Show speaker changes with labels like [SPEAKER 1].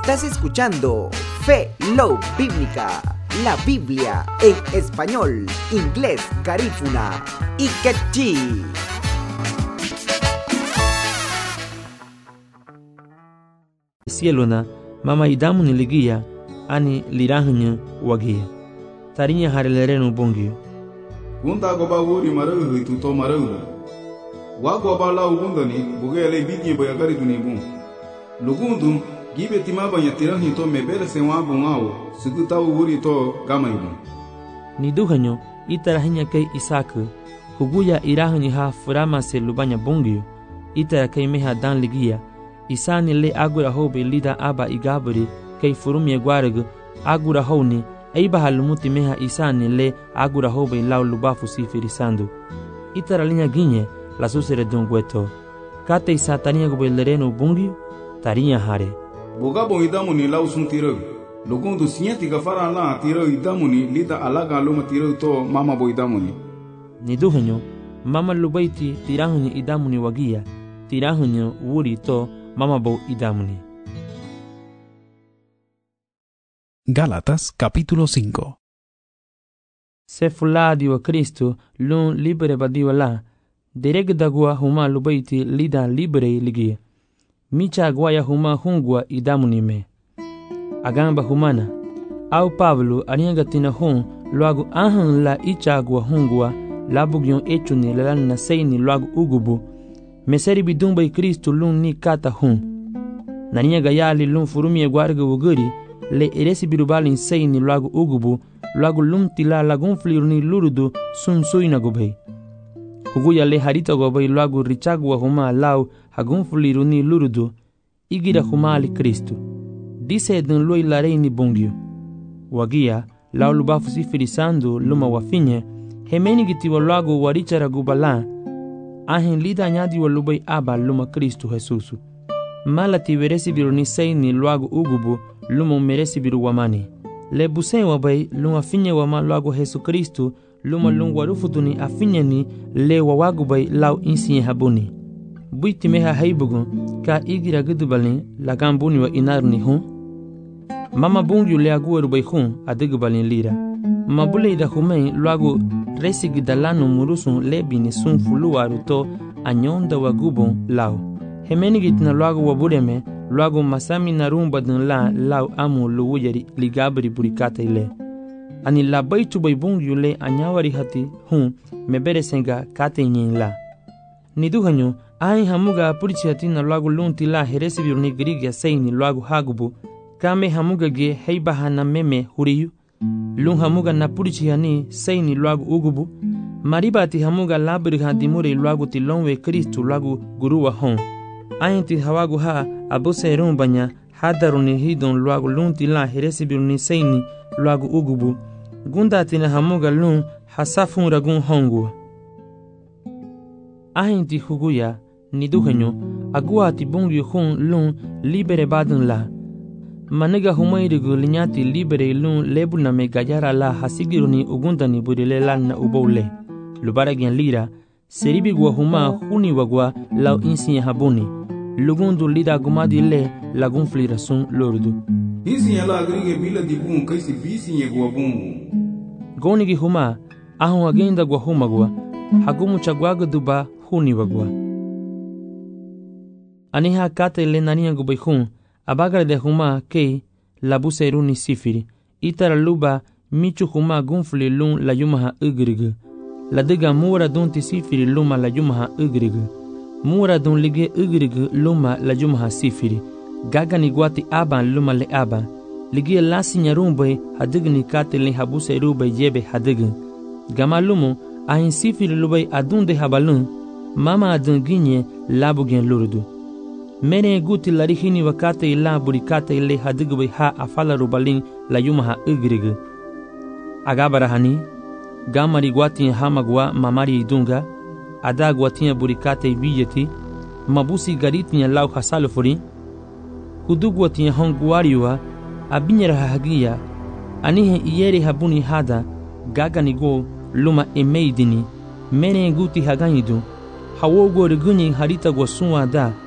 [SPEAKER 1] Estás escuchando Fe, Love Bíblica, la Biblia en español, inglés, garífuna y quechí.
[SPEAKER 2] Cielona, mama idamu ni ligia, ani lirahanyu wagia. Tarinya harelerenu bongio.
[SPEAKER 3] Gunta goba wuri marahu tuto marahu. Wago bala ugundani bugele bidye boyagari dunibun. Lugundu gibe timaba yatirahi to mebele senwabu ngao suguta wuri to gamaibun.
[SPEAKER 2] Ni duhanyo itarahinya kai isaku huguya irahanyu ha furama se lubanya bongio. Itara kai meha dan ligia. Isani le agura hobe lida aba igaburi kai furumye gwarag agura honi aiba halumuti meha isani le agura hobe lau lubafu sifirisando. Itara linya ginye la susere dungweto. Kate isa tania gobe lereno bungi tarinya hare.
[SPEAKER 3] Bogabo idamuni lau sun tirag. Lugundu sinyati gafara la tirag idamuni lida alaga luma tirag to mama bo idamuni.
[SPEAKER 2] Ni duhanyo mama lubaiti tirahunyo idamuni wagia. Tirahunyo wuri to mama bo idamuni.
[SPEAKER 4] Gálatas capítulo 5.
[SPEAKER 2] Se fuladi wa Cristo lun libere badiwa la, dereg dagua huma lubaiti lida libere ligia. Micha aguaya huma hungwa idamuni me. Agamba humana, au Pablo aniagatina hun luagu ahan la icha agua hungwa, labugyon echuni lalana seini luagu ugubu, meseri bidumba i Cristo lun ni kata hun. Nania gayali lun furumie guarga wuguri, le eresi birubali seini luagu ugubu, luagu lum tila lagun fliruni lurudu sun suina gobei. Huguya le harita gobei luagu richagwa huma lau hagun fliruni lurudu, igira huma ali Cristo. Dise edun lui lareini bongio. Wagia, lau lubafu sifirisando luma wafinye, hemeni gitiwa luagu warichara gubala, ahin lida nyadi wa lubai aba luma Cristo Jesusu. Malati veresi biruni seini luagu ugubu luma meresi biru wamani. Le busen wabai luma finye wama luagu Jesu Cristo luma lungu warufutuni afinyeni le wawagubai lau insinye habuni. Buiti meha haibugun ka igira gudubalin lagambuni wa inaruni hun. Mama bungiu le aguwa rubai hun adigubalin lira. Mabule ida humei luagu resi gidalano murusun lebini sun fuluwaru to anyonda wagubon lau. Hemeni gitina luagu wabureme luagu masami narumba dun la lau amu luwuyari ligabri burikata ile. Ani labaitu baibungiu le anyawari hati hun mebere senga kate nyin la. Niduhanyo ai hamuga purichi hati na luagu lunti la heresi biruni grigia seini luagu hagubu kame hamuga ge heibaha na meme huriyu. Lun hamuga na purichi hani seini luagu ugubu. Maribati hamuga labri hadimure luagu tilonwe Kristu luagu guruwa hon. Ainti hawagu ha abuse rumbanya hadaruni hidon luagu lunti la heresi biruni seini luagu ugubu. Gundati na hamuga lun hasafun ragun hongu. Ainti huguya niduhenyo agua ati bungi hun lun libere badun la. Maniga humairigu linyati libere lun lebuna me gayara la hasigiruni ugundani burile lana ubole. Lubaragian lira, seribi gua huma huni wagua lau insinya habuni. Lugundu lida gumadi le lagun flirasun lordu.
[SPEAKER 3] Insinya la agrige bila dibun kaisi bisinya gua bungu.
[SPEAKER 2] Gonigi huma, ahun agenda gua huma gua, hagumu chagwaga duba huni wagua. Aniha kate le nania gubayhun, abagar de huma kei labuse runi sifiri. Itara luba michu huma gunfli lun la yumaha ugrigu. La diga mura dun tisifiri luma la yumaha ugrigu. Mura dun lige ugrigu luma la yumaha sifiri. Gaga ni guati aban luma le aban. Lige lasi nyarumbe hadigni kate le habuse rube yebe hadign. Gama lumu ahin sifiri lubay adun de habalun. Mama adun ginye labu gen lurdu. Mene guti larihini wakate ila burikate ile hadigbe ha afala rubalin la yumaha ugrigu. Agabarahani gamari guati hamagwa mamari idunga ada guatia burikate biyeti mabusi garitinya lau hasalufuri hudu guatia honguariwa abinyera hagia anihe iyeri habuni hada gagani go luma emeidini mene guti haganidu hawogo regunyi harita gwa sunwa da